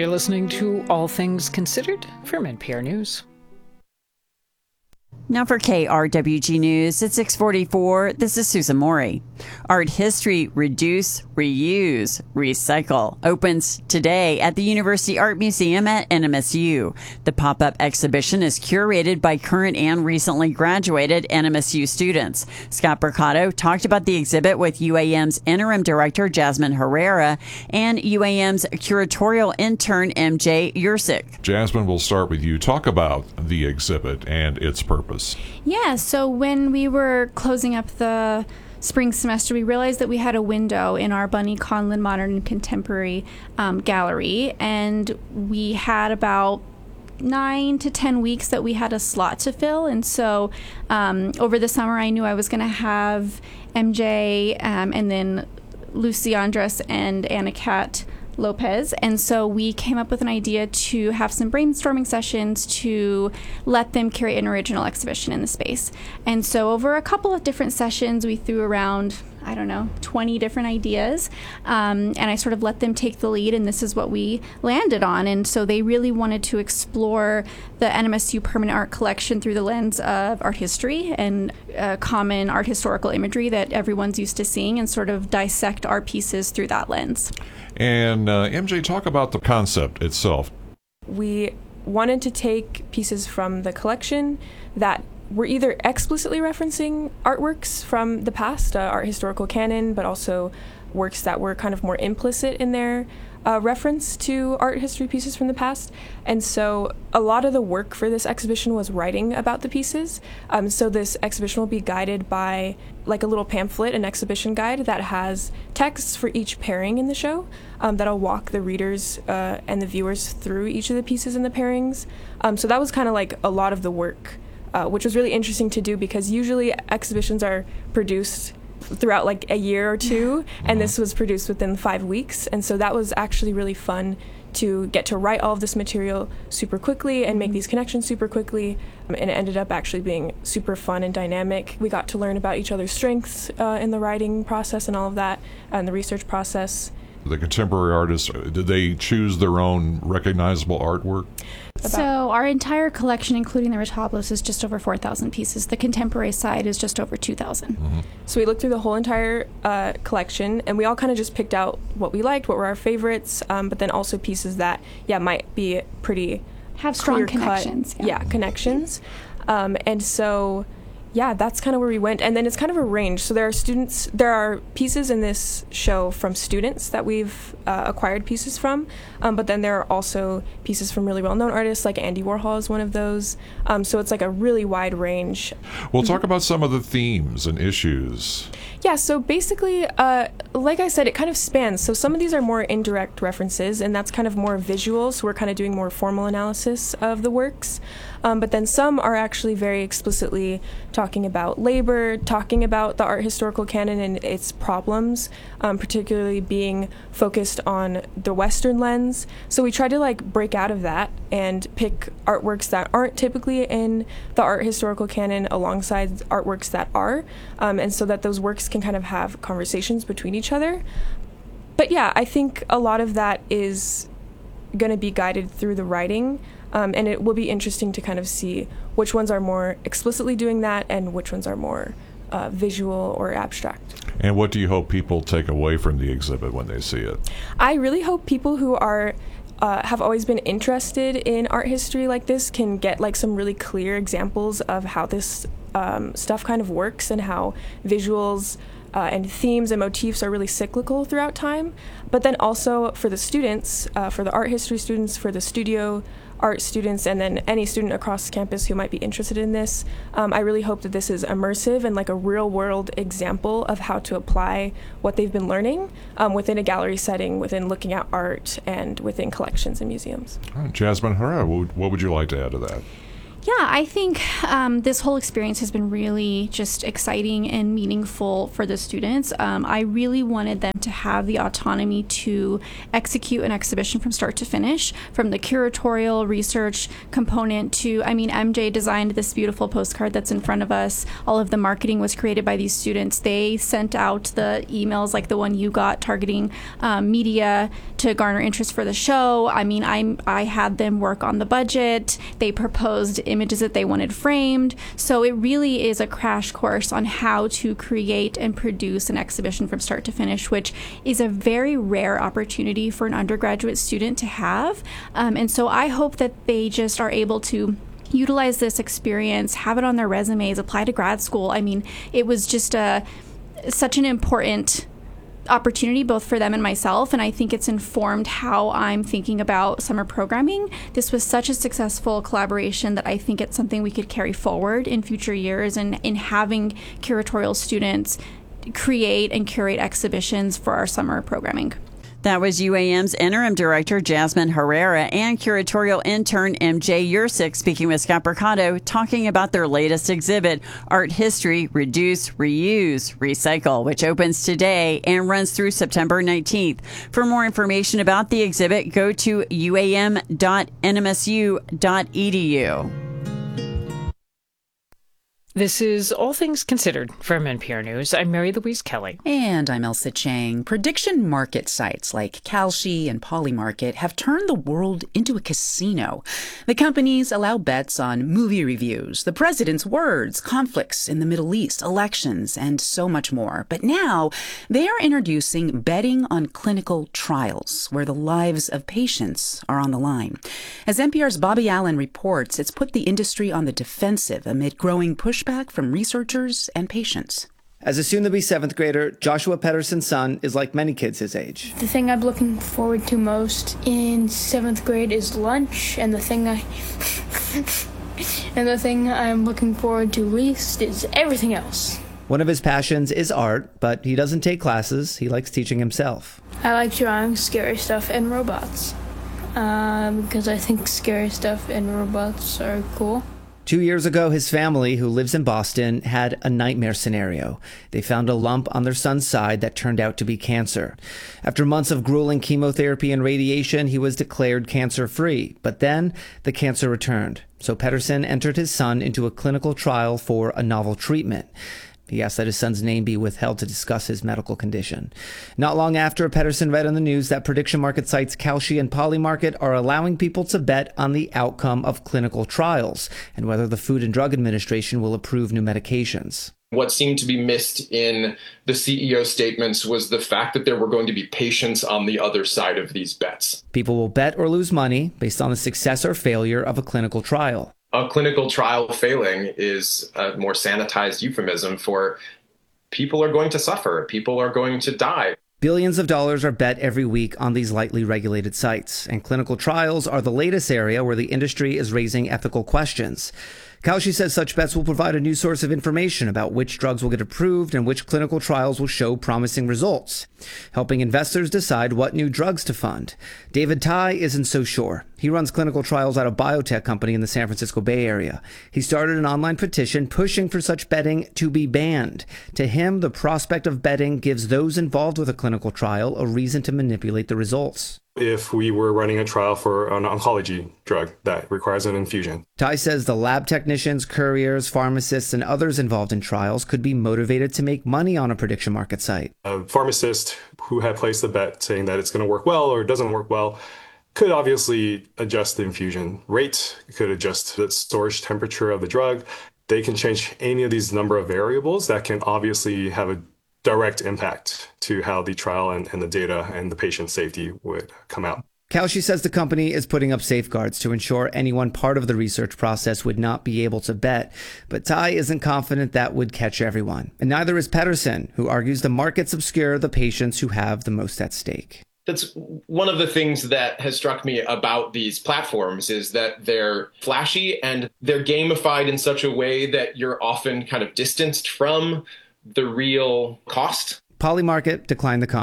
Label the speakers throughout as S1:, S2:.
S1: You're listening to All Things Considered from NPR News.
S2: Now for KRWG News at 6:44, this is Susan Morey. Art History Reduce, Reuse, Recycle opens today at the University Art Museum at NMSU. The pop-up exhibition is curated by current and recently graduated NMSU students. Scott Bercato talked about the exhibit with UAM's interim director, Jasmine Herrera, and UAM's curatorial intern, MJ Yursik.
S3: Jasmine, we'll start with you. Talk about the exhibit and its purpose.
S4: Yeah, so when we were closing up the spring semester, we realized that we had a window in our Bunny Conlon Modern and Contemporary gallery, and we had about 9 to 10 weeks that we had a slot to fill. And so over the summer, I knew I was going to have MJ and then Lucy Andres and Anna Kat Lopez. And so we came up with an idea to have some brainstorming sessions to let them curate an original exhibition in the space. And so over a couple of different sessions, we threw around, 20 different ideas. And I sort of let them take the lead, and this is what we landed on. And so they really wanted to explore the NMSU Permanent Art Collection through the lens of art history and common art historical imagery that everyone's used to seeing, and sort of dissect our pieces through that lens.
S3: And MJ, talk about the concept itself.
S5: We wanted to take pieces from the collection that were either explicitly referencing artworks from the past, art historical canon, but also works that were kind of more implicit in their reference to art history pieces from the past. And so a lot of the work for this exhibition was writing about the pieces. So this exhibition will be guided by like a little pamphlet, an exhibition guide that has texts for each pairing in the show that'll walk the readers and the viewers through each of the pieces in the pairings. So that was kind of like a lot of the work, which was really interesting to do because usually exhibitions are produced throughout like a year or two, and this was produced within 5 weeks. And so that was actually really fun to get to write all of this material super quickly and make these connections super quickly. And it ended up actually being super fun and dynamic. We got to learn about each other's strengths in the writing process and all of that, and the research process.
S3: The contemporary artists, did they choose their own recognizable artwork?
S4: So our entire collection, including the retablos, is just over 4,000 pieces. The contemporary side is just over 2,000.
S5: So we looked through the whole entire collection, and we all kind of just picked out what we liked, what were our favorites, but then also pieces that, might be pretty
S4: have strong
S5: connections.
S4: Yeah,
S5: Connections. And so... that's kind of where we went. And then it's kind of a range. So there are pieces in this show from students that we've acquired pieces from, but then there are also pieces from really well-known artists, like Andy Warhol is one of those. So it's like a really wide range.
S3: We'll talk about some of the themes and issues.
S5: Yeah, so basically, like I said, it kind of spans. So some of these are more indirect references, and that's kind of more visual, so we're kind of doing more formal analysis of the works. But then some are actually very explicitly talking about labor, talking about the art historical canon and its problems, particularly being focused on the Western lens. So we try to break out of that and pick artworks that aren't typically in the art historical canon alongside artworks that are, and so that those works can kind of have conversations between each other. But I think a lot of that is going to be guided through the writing. And it will be interesting to kind of see which ones are more explicitly doing that and which ones are more visual or abstract.
S3: And what do you hope people take away from the exhibit when they see it?
S5: I really hope people who are have always been interested in art history like this can get some really clear examples of how this stuff kind of works and how visuals and themes and motifs are really cyclical throughout time. But then also for the students, for the art history students, for the studio art students, and then any student across campus who might be interested in this, I really hope that this is immersive and a real-world example of how to apply what they've been learning within a gallery setting, within looking at art, and within collections and museums.
S3: All right, Jasmine Herrera, what would you like to add to that?
S4: Yeah, I think this whole experience has been really just exciting and meaningful for the students. I really wanted them to have the autonomy to execute an exhibition from start to finish, from the curatorial research component to, MJ designed this beautiful postcard that's in front of us. All of the marketing was created by these students. They sent out the emails like the one you got targeting media to garner interest for the show. I had them work on the budget. They proposed images that they wanted framed. So it really is a crash course on how to create and produce an exhibition from start to finish, which is a very rare opportunity for an undergraduate student to have. And so I hope that they just are able to utilize this experience, have it on their resumes, apply to grad school. It was just such an important opportunity both for them and myself, and I think it's informed how I'm thinking about summer programming. This was such a successful collaboration that I think it's something we could carry forward in future years, and in having curatorial students create and curate exhibitions for our summer programming.
S2: That was UAM's interim director, Jasmine Herrera, and curatorial intern, MJ Yursik, speaking with Scott Mercado, talking about their latest exhibit, Art History, Reduce, Reuse, Recycle, which opens today and runs through September 19th. For more information about the exhibit, go to uam.nmsu.edu.
S1: This is All Things Considered from NPR News. I'm Mary Louise Kelly.
S6: And I'm Elsa Chang. Prediction market sites like Kalshi and Polymarket have turned the world into a casino. The companies allow bets on movie reviews, the president's words, conflicts in the Middle East, elections, and so much more. But now they are introducing betting on clinical trials, where the lives of patients are on the line. As NPR's Bobby Allen reports, it's put the industry on the defensive amid growing pushback from researchers and patients.
S7: As a soon-to-be 7th grader, Joshua Pedersen's son is like many kids his age.
S8: The thing I'm looking forward to most in 7th grade is lunch, and the thing I'm looking forward to least is everything else.
S7: One of his passions is art, but he doesn't take classes. He likes teaching himself.
S8: I like drawing scary stuff and robots, because I think scary stuff and robots are cool.
S7: 2 years ago, his family, who lives in Boston, had a nightmare scenario. They found a lump on their son's side that turned out to be cancer. After months of grueling chemotherapy and radiation, he was declared cancer-free. But then the cancer returned. So Pedersen entered his son into a clinical trial for a novel treatment. He asked that his son's name be withheld to discuss his medical condition. Not long after, Pedersen read on the news that prediction market sites Kalshi and Polymarket are allowing people to bet on the outcome of clinical trials and whether the Food and Drug Administration will approve new medications.
S9: What seemed to be missed in the CEO statements was the fact that there were going to be patients on the other side of these bets.
S7: People will bet or lose money based on the success or failure of a clinical trial.
S9: A clinical trial failing is a more sanitized euphemism for people are going to suffer, people are going to die.
S7: Billions of dollars are bet every week on these lightly regulated sites, and clinical trials are the latest area where the industry is raising ethical questions. Kalshi says such bets will provide a new source of information about which drugs will get approved and which clinical trials will show promising results, helping investors decide what new drugs to fund. David Tai isn't so sure. He runs clinical trials at a biotech company in the San Francisco Bay Area. He started an online petition pushing for such betting to be banned. To him, the prospect of betting gives those involved with a clinical trial a reason to manipulate the results.
S10: If we were running a trial for an oncology drug that requires an infusion.
S7: Tai says the lab technicians, couriers, pharmacists, and others involved in trials could be motivated to make money on a prediction market site.
S10: A pharmacist who had placed a bet saying that it's going to work well or doesn't work well could obviously adjust the infusion rate, could adjust the storage temperature of the drug. They can change any of these number of variables that can obviously have a direct impact to how the trial and the data and the patient safety would come out.
S7: Kalshi says the company is putting up safeguards to ensure anyone part of the research process would not be able to bet, but Tai isn't confident that would catch everyone. And neither is Pedersen, who argues the markets obscure the patients who have the most at stake.
S9: That's one of the things that has struck me about these platforms is that they're flashy and they're gamified in such a way that you're often kind of distanced from the real cost.
S7: Polymarket declined the comment.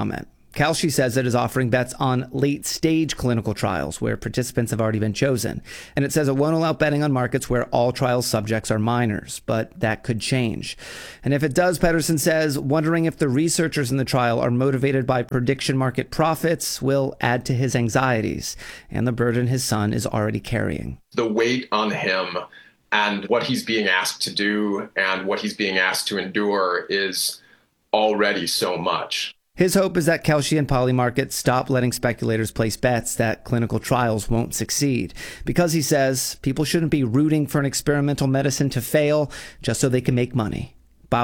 S7: Kalshi says it is offering bets on late-stage clinical trials where participants have already been chosen. And it says it won't allow betting on markets where all trial subjects are minors, but that could change. And if it does, Pedersen says, wondering if the researchers in the trial are motivated by prediction market profits will add to his anxieties and the burden his son is already carrying.
S9: The weight on him and what he's being asked to do and what he's being asked to endure is already so much.
S7: His hope is that Kalshi and Polymarket stop letting speculators place bets that clinical trials won't succeed. Because, he says, people shouldn't be rooting for an experimental medicine to fail just so they can make money.